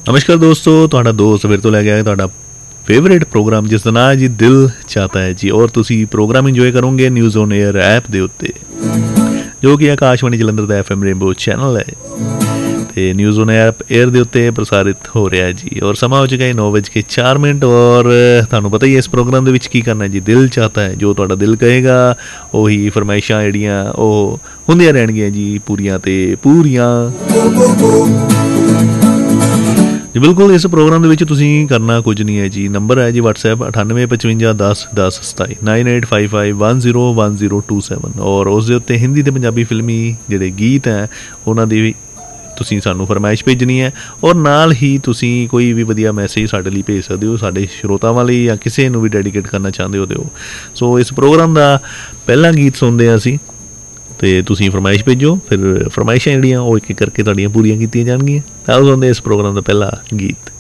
नमस्कार दोस्तों, ਤੁਹਾਡਾ ਦੋਸਤ ਫਿਰ ਤੋਂ ਲੈ ਕੇ ਆਇਆ ਤੁਹਾਡਾ ਫੇਵਰੇਟ ਪ੍ਰੋਗਰਾਮ ਜਿਸ ਦਾ ਨਾਮ ਹੈ ਜੀ ਦਿਲ ਚਾਹਤਾ ਹੈ ਜੀ। ਔਰ ਤੁਸੀਂ ਪ੍ਰੋਗਰਾਮ ਇੰਜੋਏ ਕਰੋਗੇ ਨਿਊਜ਼ ਔਨ 에ਅਰ ਐਪ ਦੇ ਉੱਤੇ, ਜੋ ਕਿ ਆਕਾਸ਼ਵਾਣੀ ਜਲੰਧਰ ਦਾ FM ਰੇਨਬੋ ਚੈਨਲ ਹੈ ਤੇ ਨਿਊਜ਼ ਔਨ 에ਅਰ ਦੇ ਉੱਤੇ ਪ੍ਰਸਾਰਿਤ ਹੋ ਰਿਹਾ ਜੀ। ਔਰ ਸਮਾਂ ਹੋ ਚੁੱਕਾ ਹੈ 9:04। ਔਰ ਤੁਹਾਨੂੰ ਪਤਾ ਹੀ ਹੈ ਇਸ ਪ੍ਰੋਗਰਾਮ ਦੇ ਵਿੱਚ ਕੀ ਕਰਨਾ ਜੀ, ਦਿਲ ਚਾਹਤਾ ਹੈ। ਜੋ ਤੁਹਾਡਾ ਦਿਲ ਕਹੇਗਾ ਉਹੀ ਫਰਮਾਇਸ਼ਾਂ ਜਿਹੜੀਆਂ ਉਹ ਹੁੰਦੀਆਂ ਰਹਿਣਗੀਆਂ ਜੀ, ਪੂਰੀਆਂ ਤੇ ਪੂਰੀਆਂ ਜੀ। ਬਿਲਕੁਲ ਇਸ ਪ੍ਰੋਗਰਾਮ ਦੇ ਵਿੱਚ ਤੁਸੀਂ ਕਰਨਾ ਕੁਝ ਨਹੀਂ ਹੈ ਜੀ। ਨੰਬਰ ਹੈ ਜੀ WhatsApp 9855101027 9855101027 ਔਰ ਉਸ ਦੇ ਉੱਤੇ ਹਿੰਦੀ ਅਤੇ ਪੰਜਾਬੀ ਫਿਲਮੀ ਜਿਹੜੇ ਗੀਤ ਹੈ ਉਹਨਾਂ ਦੀ ਤੁਸੀਂ ਸਾਨੂੰ ਫਰਮਾਇਸ਼ ਭੇਜਣੀ ਹੈ। ਔਰ ਨਾਲ ਹੀ ਤੁਸੀਂ ਕੋਈ ਵੀ ਵਧੀਆ ਮੈਸੇਜ ਸਾਡੇ ਲਈ ਭੇਜ ਸਕਦੇ ਹੋ, ਸਾਡੇ ਸਰੋਤਾਵਾਂ ਲਈ ਜਾਂ ਕਿਸੇ ਨੂੰ ਵੀ ਡੈਡੀਕੇਟ ਕਰਨਾ ਚਾਹੁੰਦੇ ਹੋ ਦਿਓ। ਸੋ ਇਸ ਪ੍ਰੋਗਰਾਮ ਦਾ ਪਹਿਲਾ ਗੀਤ ਸੁਣਦੇ ਹਾਂ ਅਸੀਂ ਅਤੇ ਤੁਸੀਂ ਫਰਮਾਇਸ਼ ਭੇਜੋ, ਫਿਰ ਫਰਮਾਇਸ਼ਾਂ ਜਿਹੜੀਆਂ ਉਹ ਇੱਕ ਇੱਕ ਕਰਕੇ ਤੁਹਾਡੀਆਂ ਪੂਰੀਆਂ ਕੀਤੀਆਂ ਜਾਣਗੀਆਂ। ਆਓ ਸੁਣਦੇ ਇਸ ਪ੍ਰੋਗਰਾਮ ਦਾ ਪਹਿਲਾ ਗੀਤ।